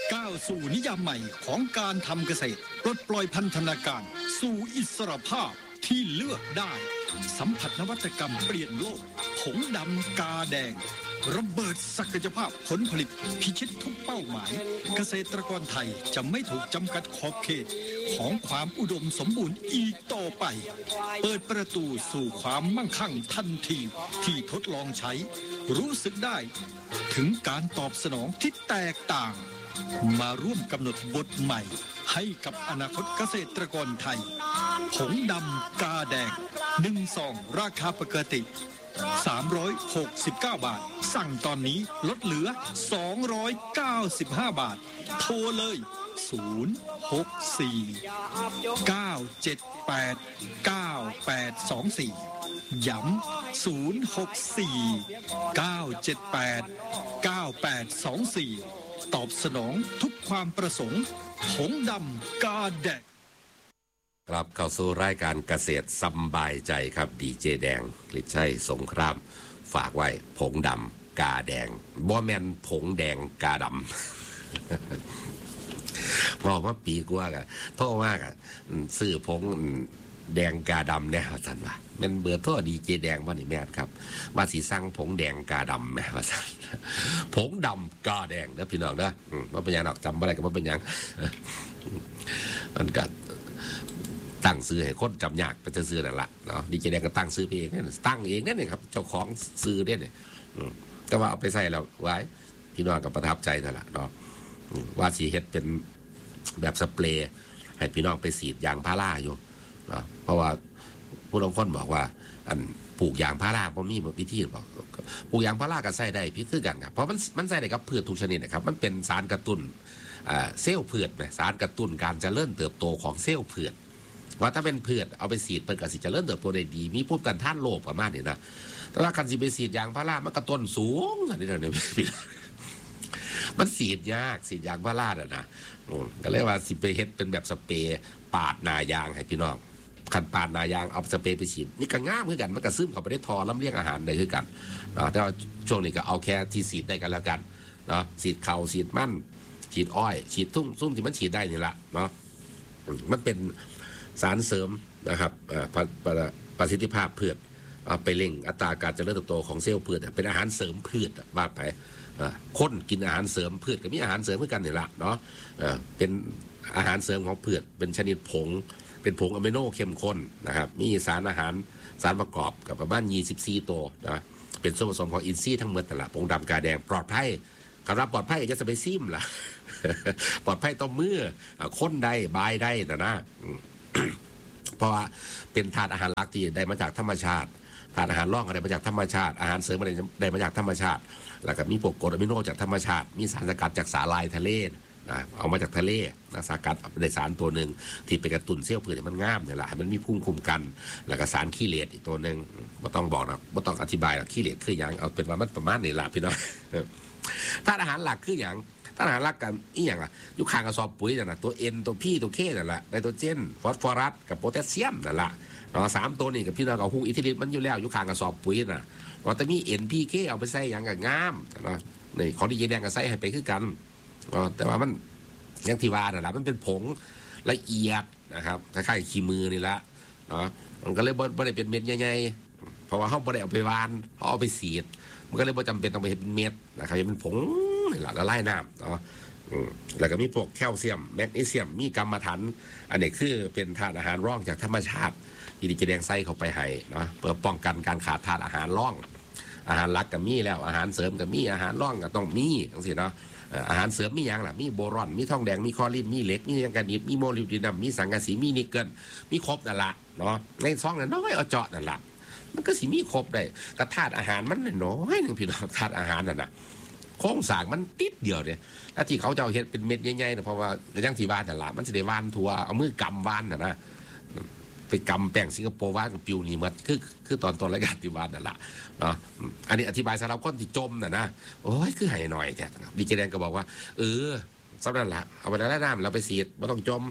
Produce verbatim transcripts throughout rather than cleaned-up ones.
ก้าวสู่นิยามใหม่ของการทำเกษตรปลดปล่อยพันธนาการสู่อิสรภาพที่เลือกได้สัมผัสนวัตกรรมเปลี่ยนโลกผงดำกาแดงระเบิดศักยภาพผลผลิตพิชิตทุกเป้าหมายเกษตรกรไทยจะไม่ถูกจำกัดขอบเขตของความอุดมสมบูรณ์อีกต่อไปเปิดประตูสู่ความมั่งคั่งทันทีที่ทดลองใช้รู้สึกได้ถึงการตอบสนองที่แตกต่างมาร่วมกำหนดบทใหม่ให้กับอนาคตเกษตรกรไทยผงดำกาแดงหนึ่งซองราคาปกติสามร้อยหกสิบเก้าบาทสั่งตอนนี้ลดเหลือสองร้อยเก้าสิบห้าบาทโทรเลยศูนย์ หก สี่ เก้า เจ็ด แปด เก้า แปด สอง สี่ย้ำศูนย์ หก สี่ เก้า เจ็ด แปด เก้า แปด สอง สี่ตอบสนองทุกความประสงค์ผงดำกาแดงกลับเข้าสู่รายการเกษตรสบายใจครับดีเจแดงกฤษชัยสงครามฝากไว้ผงดำกาแดงบ่แม่นผงแดงกาดำบอกว่าปีกว่ากันโทษมากอ่ะซื้อผงแดงกาดำเนี่ยสันว่าเป็นเบอร์โทษดีเจแดงวันนี้แม่ครับมาสีสั่งผงแดงกาดำแม่ว่าสันผงดำกาแดงนะพี่น้องนะว่าเป็นยังหรอกจำอะไรกันว่าเป็นยังมันกัดตั้งซื้อให้คนจำยากไปซื้อนั่นแหละเนาะดีเจแดงก็ตั้งซื้อเองนี่ตั้งเองนั่นเองครับเจ้าของซื้อเนี่ยแต่ว่าเอาไปใส่แล้วไว้พี่น้องก็ประทับใจนั่นแหละเนาะว่าสีเฮ็ดเป็นแบบสเปรย์ให้พี่น้องไปสีดยางพาราอยู่เนาะเพราะว่าผู้ลงคนบอกว่าอันปลูกยางพาราเพราะมีวิธีบอกปลูกยางพาราก็ใส่ได้พี่คือกันครับเพราะมันมันใส่ได้กับพืชทุกชนิดนะครับมันเป็นสารกระตุ้นเซลล์พืชนะสารกระตุ้นการเจริญเติบโตของเซลล์พืชว่าถ้าเป็นพืชเอาไปสีดเป็นกระสิเจริญเติบโตได้ดีมีภูมิต้านทานโรคประมาณนี้นะแต่ว่าคันสิไปสีดยางพารามันก็ต้นสูงอันนี้เนี่ยมันสีดยากสีดยางพาราอ่ะนะก็เลยว่าสิไปเฮ็ดเป็นแบบสเปรย์ปาดนายางให้พี่น้องขันปาดนายางเอาสเปรย์ไปฉีดนี่ก็ง่ามเหมือนกันมันก็ซึมเข้าไปได้ทอลำเลียงอาหารได้ด้วยกันนะแต่ว่าช่วงนี้ก็เอาแค่ที่สีดได้กันแล้วกันเนาะสีดเข่าสีดมั่นฉีดอ้อยฉีดทุ่งซุ่มที่มันฉีดได้นี่แหละเนาะมันเป็นสารเสริมนะครับประสิทธิภาพพืชเอาไปเร่งอัตราการเจริญเติบโตของเซลล์พืชเป็นอาหารเสริมพืชว่าไปคนกินอาหารเสริมพืชก็มีอาหารเสริมเหมือนกันนี่แหละเนาะเป็นอาหารเสริมของพืชเป็นชนิดผงเป็นผงอะมิโนเข้มข้นนะครับมีสารอาหารสารประกอบกับประมาณยี่สิบสี่ตัวนะเป็นส่วนผสมของอินทรีย์ทั้งหมดแต่ละผงดำกาแดงปลอดภัยคำรับปลอดภัยจะจะไปซิมล่ะ ปลอดภัยต่อมือคนได้บายได้แต่นะเพราะว่าเป็นธาตุอาหารหลักที่ได้มาจากธรรมชาติธาตุอาหารร่องอะไรมาจากธรรมชาติอาหารเสริมอะไรได้มาจากธรรมชาติแล้วก็มีพวกกรดอะมิโนจากธรรมชาติมีสารสกัดจากสาหร่ายทะเลนะเอามาจากทะเลนะสารสกัดได้สารตัวหนึ่งที่ไปกระตุ้นเซลล์พืชมันงามเนี่ยแหละมันมีภูมิคุ้มกันแล้วก็สารขี้เหล็กอีกตัวหนึ่งไม่ต้องบอกนะไม่ต้องอธิบายหรอกขี้เหล็กคืออย่างเอาเป็นว่ามันประมาณนี้แหละพี่น้องธาตุอาหารหลักคืออย่างธาตุอาหารหลักกันอีอย่างอ่ะยุคคางกระสอบปุ๋ยนั่นแหละตัวเอ็นตัวพี่ตัวเคนั่นแหละไนโตรเจนฟอสฟอรัสกับโพแทสเซียมนั่นแหละเราสามตัวนี้กับพี่น้องเอาหุ้งอิทธิฤทธิ์มันอยู่แล้วยุคคางกระสอบปุ๋ยน่ะเราแต่มีเอ็นพี่เคเอาไปใส่อย่างกับงามนะนี่ของดีเจแดงกับใส่ให้ไปคือกันแต่ว่ามันยังที่ว่าน่ะมันเป็นผงละเอียดนะครับคล้ายๆขี้มือนี่ละเนาะมันก็เลยบ่ได้เป็นเม็ดใหญ่ๆเพราะว่าเขาบ่ได้เอาไปวานเขาเอาไปสีดมันก็เลยบ่จำเป็นต้องไปเป็นเม็ดนะครับเป็นผงนี่แหละละลายน้ำเนาะแล้วก็มีพวกแคลเซียมแมกนีเซียมมีกรรมฐานอันนี้คือเป็นธาตุอาหารร่องจากธรรมชาติที่ดีเจแดงใส่เข้าไปให้เนาะเพื่อป้องกันการขาดธาตุอาหารร่องอาหารหลักก็มีแล้วอาหารเสริมก็มีอาหารร่องก็ต้องมีจังซี่เนาะอาหารเสริมมีอย่างล่ะมีโบรอนมีทองแดงมีคอลินมีเหล็กมีแมงกานีสมีโมลิบดีนัมมีสังกะสีมีนิกเกิลมีครบนั่นละเนาะในซองนั้นน้อยเอาเจาะนั่นละมันก็สิมีครบได้แต่ธาตุอาหารมันน้อยนึงพี่น้องธาตุอาหารนั่นน่ะโครงสร้างมันติดเดียวเนี่ยถ้าที่เขาจะเอาเฮ็ดเป็นเม็ดใหญ่ๆเนี่ยเพราะว่าอย่างที่บ้านนั่นละมันสิได้วานทั่วเอามือกำวานน่ะนะไปกำแป้งสิงคโปร์วานกับปิวนี่มันคือคือตอนตอนรายการที่บ้านนั่นละเนาะอันนี้อธิบายสำหรับคนที่จมน่ะนะโอ้ยคือให้หน่อยแท้ดีเจแดงก็บอกว่าเออสำหรับละเอาไปแล้วน้ำเราไปสีดไม่ต้องจม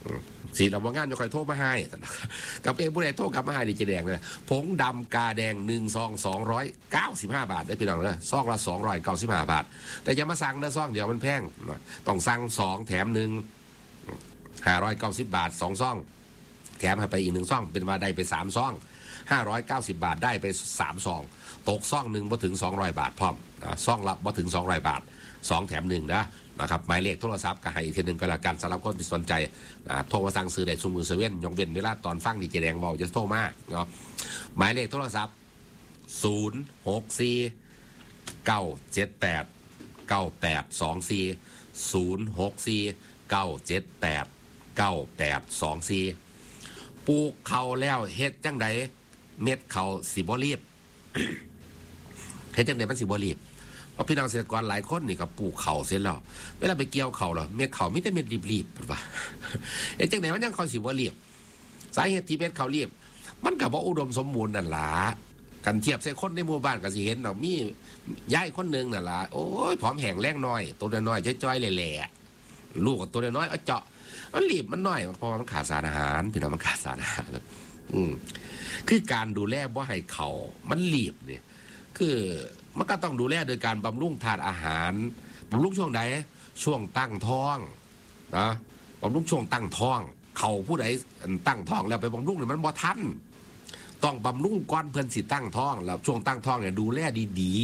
สีเราว่างานจะคอยโทรมาให้กับเองผู้ใดโทรกลับมาให้ดีเจแดงเลยผงดำกาแดงหนึ่งซองสองร้อยเก้าสิบห้าบาทได้พี่น้องเลยซองละสองร้อยเก้าสิบห้าบาทแต่อย่ามาสั่งนะซองเดี๋ยวมันแพงต้องสั่งสองแถมหนึ่งห้าร้อยเก้าสิบบาทสองซองแถมให้ไปอีกหนึ่งซองเป็นมาได้ไปสามซองห้าร้อยเก้าสิบบาทได้ไปสามซองตกซองหนึ่งพอถึงสองร้อยบาทพร้อมซองละพอถึงสองร้อยบาทสองแถมหนึ่งนะนะครับหมายเลขโทรศัพท์ก็ให้อีกทีหนึ่งก็แล้วกันสำหรับคนที่สนใจโทรมาสั่งซื้อได้ซุมือเซเว่นยกเว้นเวลาตอนฟังดีเจแดงบอกจะโทรมาเนาะหมายเลขโทรศัพท์ศูนย์หกสี่เก้าเจ็ดแปดเก้าแปดสองสี่ศูนย์หกสี่เก้าเจ็ดแปดเก้าแปดสองสี่ปลูกเขาแล้วเฮ็ดจังไดเม็ดเขาสิบ่รีบ เฮ็ดจังไดมันสิบ่รีบเพราะพี่น้องเกษตรกรหลายคนนี่ก็ปลูกเข่าเสร็จแล้วเวลาไปเกี่ยวเข่าเหรอเม็ดเข่าไม่ได้เม็ดรีบๆป่ะไอ้จังไหนมันยังคอยสิว่ารีบสาเหตุที่เม็ดเข่ารีบมันกับว่าอุดมสมบูรณ์นั่นล่ะกันเทียบใส่คนในหมู่บ้านก็สิเห็นเนาะมียายคนหนึ่งนั่นล่ะโอ้ยผอมแห้งแรงน้อยตัวน้อยๆจ้อยๆแหล่ๆลูกกับตัวน้อยๆเอาเจาะมันรีบมันน้อยเพราะมันขาดสารอาหารพี่น้องมันขาดสารอาหารอืมคือการดูแลบ่ให้เข่ามันรีบเนี่ยคือมันก็ต้องดูแลโดยการบำรุงธาตุอาหารบำรุงช่วงไหนช่วงตั้งท้องนะบำรุงช่วงตั้งท้องเขาผู้ใดตั้งท้องแล้วไปบำรุงเนี่ยมันบ่ทันต้องบำรุงก่อนเพื่อนสิตั้งท้องแล้วช่วงตั้งท้องเนี่ยดูแลดี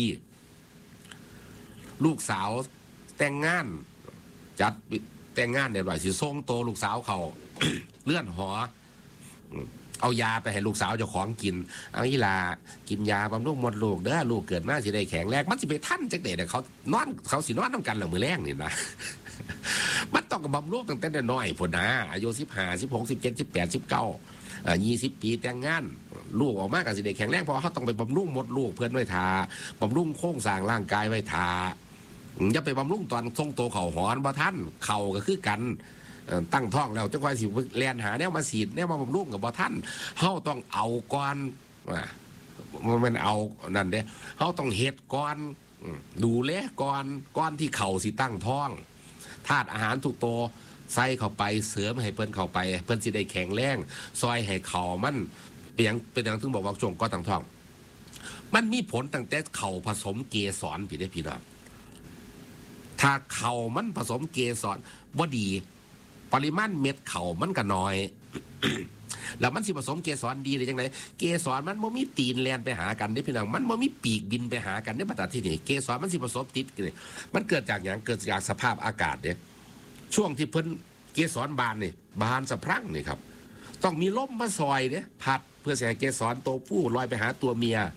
ๆลูกสาวแต่งงานจัดแต่งงานเดี๋ยวหน่อยสิส่งโตลูกสาวเขา เลื่อนหอเอายาไปให้ลูกสาวเจ้าของกินเอาอีหลากินยาบำรุงมดลูกเด้อลูกเกิดมาสิได้แข็งแรงมันสิไปท่านจักเด็ดเขานอนเขาสินอนน้ำกันหลังมือแรงนี่นะ มันต้องกับบำรุงตั้งแต่น้อยผลนะอายุสิบห้าสิบหกสิบเจ็ดสิบแปดสิบเก้ายี่สิบปีแต่งงานลูกออกมากับสิได้แข็งแรงเพราะเขาต้องไปบำรุงมดลูกเพื่อนไว้ทาบำรุงโครงสร้างร่างกายไว้ทาอย่าไปบำรุงตอนทรงโตเข่าหอนบ่ท่านเข่าก็คือกันตั้งท้องแล้วจะคอยสิแลนหาแนวมาสีดแนวมาบำรุงกับบ่ท่านเฮาต้องเอาก่อนมันเอานั่นเด้เฮาต้องเฮ็ดก่อนดูแลก่อนก่อนที่เข่าสิตั้งท้องธาตุอาหารทุกตัวใส่เข้าไปเสริมให้เพิ่นเข้าไปเพิ่นสิได้แข็งแรงซอยให้เข่ามันเป็นอย่างเป็นอย่างถึงบอกว่าช่วงก่อนตั้งท้องมันมีผลตั้งแต่เข่าผสมเกสรพี่ได้พี่น้องถ้าเข่ามันผสมเกสรบ่ดีปริมาณเม็ดเข่ามันก็น้อย แล้วมันสิผสมเกสรดีได้จังไดเกสรมันบ่มีตีนแล่นไปหากันเด้พี่น้องมันบ่มีปีกบินไปหากันในบัดที่นี่เกสรมันสิผสมติดกันมันเกิดจากหยังเกิดจากสภาพอากาศเด้ช่วงที่เพิ่นเกสรบานนี่บานสะพรั่งนี่ครับต้องมีลมมาซอยเด้พัดเพื่อให้เกสรตัวผู้ลอยไปหาตัวเมีย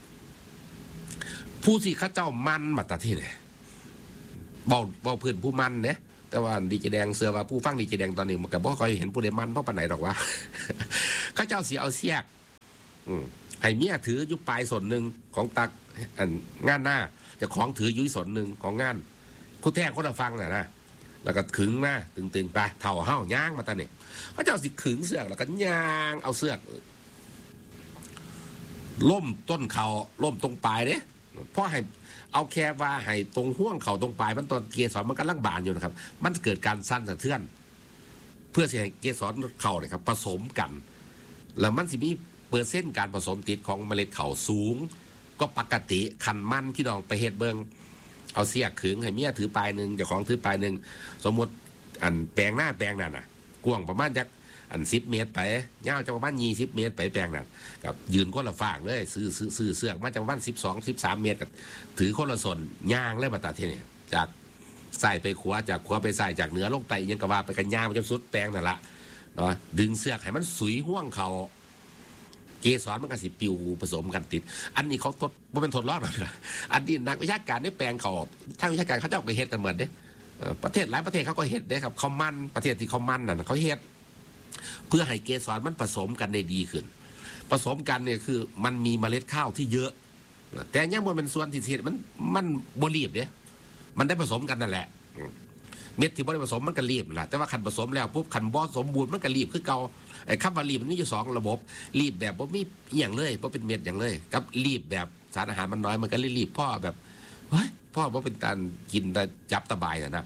ผู้ที่เขาเจ้ามันบัดที่นี่เว้าเว้าเพิ่นผู้มันเด้แต่ว่าดีเจแดงเสือว่าผู้ฟังดีเจแดงตอนนี้มันก็บ่ค่อยเห็นผู้ใดมันเพราะปานไหนดอกว่าข้าเจ้าสิเอาเสียกให้เมียถืออยู่ปลายส่วนหนึ่งของตักงานหน้าจะของถืออยู่ส่วนหนึ่งของงานคู่แท้คนละฟังน่ะนะแล้วก็ขึงมาตึงๆไปเท่าเฮาย่างมาตอนนี้ข้าเจ้าสิขึงเสือกแล้วก็ย่างเอาเสือกล่มต้นเขาล่มตรงปลายเด้เพราะให้เอาแค่ว่าให้ตรงห่วงเข่าตรงปลายมันตอนเกสรมันกำลังบานอยู่นะครับมันเกิดการสั้นสะเทือนเพื่อให้เกสรเข่าเนี่ยครับผสมกันแล้วมันสิมีเปอร์เซ็นต์การผสมติดของเมล็ดเข่าสูงก็ปกติคันมันพี่น้องไปเฮ็ดเบิงเอาเสียกขึงให้เมียถือปลายหนึ่งเจ้าของถือปลายหนึ่งสมมติอันแปลงหน้าแปลงนั่นน่ะกว้างประมาณจักอันสิบเมตรไปยาวจะประมาณยี่สิบเมตรไปแปลงนั่นกับยืนคนละฝากเลยซื้อซื้อซื้อเสือกมาจะประมาณสิบสองสิบสามเมตรถือคนละส่วนย่างเลยมาตัดที่นี่จากใส่ไปขวาจากขวาไปใส่จากเหนือลงไปยังกระว่าไปกันย่างมันจะสุดแปลงนั่นละเนาะดึงเสือกให้มันสุยห่วงเขาเกสรมันก็สิปิวผสมกันติดอันนี้เขาทดว่าเป็นทดลองหรอกอันนี้นักวิชาการได้แปลงเขาทางวิชาการเขาจะไปเฮ็ดกันเหมือนเด้ประเทศหลายประเทศเขาก็เฮ็ดได้ครับเขามันประเทศที่เขามันน่ะเขาเฮ็ดเพื่อให้เกสรมันผสมกันได้ดีขึ้นผสมกันเนี่ยคือมันมีเมล็ดข้าวที่เยอะแต่ยังมันเป็นส่วนที่เทศมันมันบรีบเนี่ยมันได้ผสมกันนั่นแหละเม็ดที่บ่ได้ผสมมันก็รีบแหละแต่ว่าขันผสมแล้วปุ๊บขันบ่สมบูรณ์มันก็รีบคือเก่าไอ้คำว่ารีบมันมีอยู่สองระบบรีบแบบบ่มีอย่างเลยบ่เป็นเม็ดอย่างเลยกับรีบแบบสารอาหารมันน้อยมันก็รีบพ่อแบบเฮ้ยพ่อบ่เป็นการกินแต่จับตะบายนะ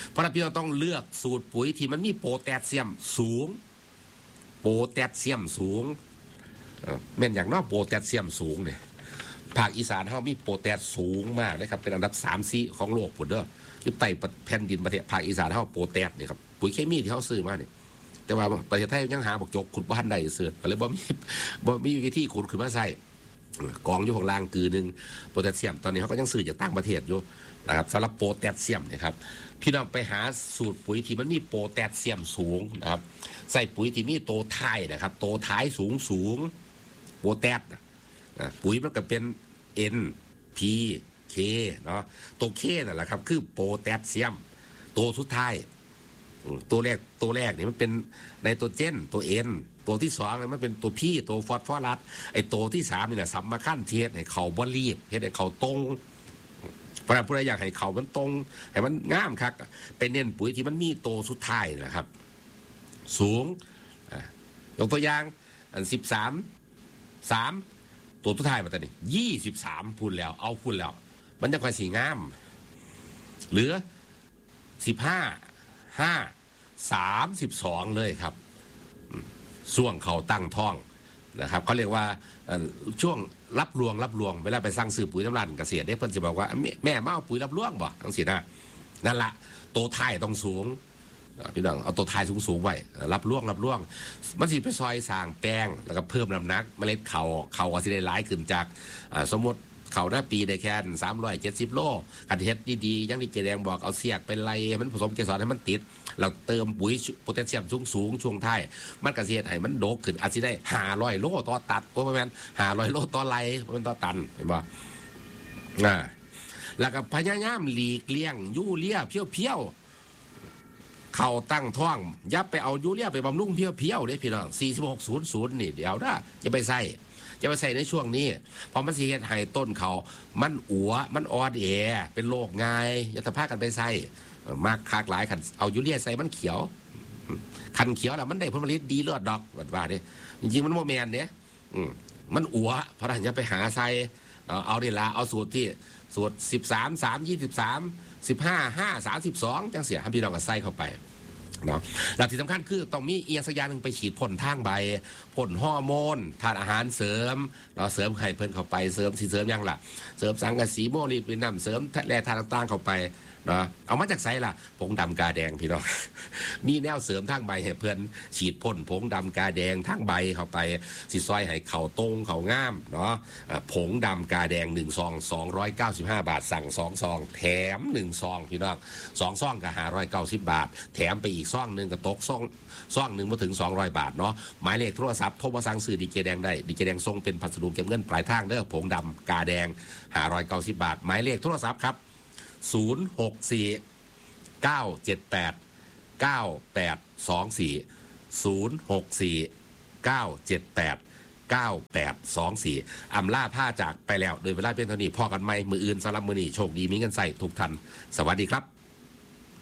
เพราะฉะนั้นพี่น้องต้องเลือกสูตรปุ๋ยที่มันมีโพแทสเซียมสูงโพแทสเซียมสูงแม่นอย่างน้อยโพแทสเซียมสูงเนี่ยภาคอีสานเขามีโพแทสสูงมากนะครับเป็นอันดับสามสี่ของโลกหมดเด้ออยู่ใต้แผ่นดินประเทศภาคอีสานเขาโพแทสเนี่ยครับปุ๋ยเคมีที่เขาซื้อมาเนี่ยแต่ว่าประเทศไทยยังหาบอกจกขุดบ้านใดเสือก็เลยบ่มีบ่มีวิธีขุดขึ้นมาใส่กองอยู่ของล่างกือหนึ่งโพแทสเซียมตอนนี้เขาก็ยังซื้อจากต่างประเทศอยู่นะครับสำหรับโพแทสเซียมนะครับพี่น้องไปหาสูตรปุ๋ยที่มันมีโพแทสเซียมสูงนะครับใส่ปุ๋ยที่มีโตท้ายนะครับโตท้ายสูงสูงโพแทสปุ๋ยมันก็เป็น N P K เนาะตัว K นั่นแหละครับคือโพแทสเซียมตัวสุดท้ายตัวแรกตัวแรกนี่มันเป็นไนโตรเจนตัว N ตัวที่สองมันเป็นตัวพี่ตัวฟอสฟอรัสไอ้ตัวที่สามนี่แหละสำคัญเทียดให้เขาบ่รีบเฮ็ดให้เขาตรงเพราะผู้ใดอยากให้เขามันตรงให้มันงามครับไปเน้นปุ๋ยที่มันมีตัวสุดท้ายนะครับสูงยกตัวอย่างอันสิบสามสามตัวสุดท้ายมาตอนนี้ยี่สิบสามพูดแล้วเอาพูดแล้วมันจะค่อยสีงามเหลือสิบห้าห้าสามสิบสองเลยครับช่วงเขาตั้งท้องนะครับเขาเรียกว่าช่วงรับรวงรับรวงเวลาไปสั่งซื้อปุ๋ยน้ำร้านเกษตรได้เพิ่นจะบอกว่าแม่มาเอาปุ๋ยรับรวงบ่ทั้งสินะนั่นละตัวท้ายต้องสูงพี่น้องเอาตัวท้ายสูงสูงไว้รับรวงรับรวงมันสิไปซอยสร้างแป้งแล้วก็เพิ่มน้ำหนักเมล็ดเขาเขาก็สิได้หลายขึ้นจากสมมติเขาหน้าปีได้แค่สามร้อยเจ็ดสิบโลกันเฮ็ดดีๆยังที่เจแดงบอกเอาเสียกเป็นไรมันผสมเกสรให้มันติดเราเติมปุ๋ยโพแทสเซียมสูงสูงช่วงท้ายมันกระเสียให้มันโดกขึ้นอาจจะได้ห้าร้อยโลต่อตัดโอ้ประมาณห้าร้อยโลต่อไรมันต่อตันเห็นป่ะอ่าแล้วก็พยายามหลีกเลี่ยงยูเรียเพี้ยวๆเขาตั้งท้องยับไปเอายูเรียไปบำรุงเพี้ยวๆได้พี่น้องสี่สิบหกศูนย์ศูนย์นี่เดี๋ยวนะจะไปใส่จะไปใส่ในช่วงนี้พอมันสีเห็ดไห้ต้นเขามันอัวมันอ่อนแอเป็นโรคง่ายอย่าตะพากันไปใส่มากคากหลายขันเอายูเรียใส่มันเขียวขันเขียวแล้วมันได้ผลผลิตดีเลือดดอกแบบว่าเนี่ยจริงๆมันโมแมนเนี่ยมันอัวเพราะฉะนั้นจะไปหาใส่เอาดิละเอาสูตรที่สูตรสิบสามสามยี่สิบสามสิบห้าห้าสามสิบสองจังเสียให้พี่น้องก็ใส่เข้าไปเนาะหลักที่สำคัญคือต้องมีเอียงสักอย่างหนึ่งไปฉีดพ่นทางใบพ่นฮอร์โมนทานอาหารเสริมเราเสริมไข่เพิ่นเข้าไปเสริมสีเสริมยังล่ะเสริมสังกะสีโมลิปินัมเสริมแร่ธาตุต่างๆเข้าไปเนาะเอามาจากไสล่ะผงดำกาแดงพี่น้องมีแนวเสริมทางใบให้เพื่อนฉีดพ่นผงดำกาแดงทางใบเข้าไปสิซอยให้เข่าตรงเข่างามเนาะผงดำกาแดงหนึ่งซองสองร้อยเก้าสิบห้าบาทสั่งสองซองแถมหนึ่งซองพี่น้องสองซองก็ห้าร้อยเก้าสิบบาทแถมไปอีกซองหนึ่งก็ตกซองซองหนึ่งมาถึงสองร้อยบาทเนาะหมายเลขโทรศัพท์โทรมาสั่งซื้อดีเจแดงได้ดีเจแดงส่งเป็นพัสดุเก็บเงินปลายทางเด้อผงดำกาแดงห้าร้อยเก้าสิบบาทหมายเลขโทรศัพท์ครับศูนย์ หก สี่ เก้า เจ็ด แปด เก้า แปด สอง สี่ ศูนย์ หก สี่ เก้า เจ็ด แปด เก้า แปด สอง สี่อำลาผ้าจากไปแล้วโดยเวลาเพียงเท่านี้พอกันไหมมืออื่นสำหรับมือนี้โชคดีมีเงินใส่ทุกท่านสวัสดีครับ